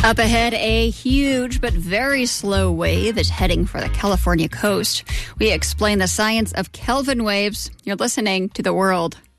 Up ahead, a huge but very slow wave is heading for the California coast. We explain the science of Kelvin waves. You're listening to The World.